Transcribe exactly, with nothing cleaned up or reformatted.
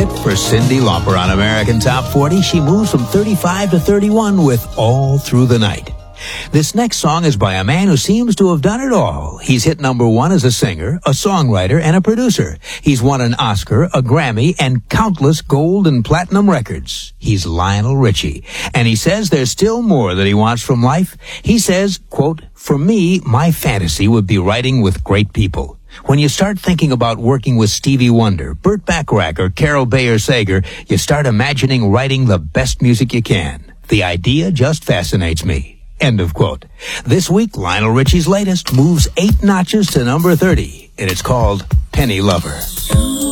hit for Cyndi Lauper on American Top forty. She moves from thirty-five to thirty-one with All Through the Night. This next song is by a man who seems to have done it all. He's hit number one as a singer, a songwriter, and a producer. He's won an Oscar, a Grammy, and countless gold and platinum records. He's Lionel Richie. And he says there's still more that he wants from life. He says, quote, "For me, my fantasy would be writing with great people. When you start thinking about working with Stevie Wonder, Burt Bacharach, or Carol Bayer Sager, you start imagining writing the best music you can. The idea just fascinates me." End of quote. This week, Lionel Richie's latest moves eight notches to number thirty, and it's called Penny Lover.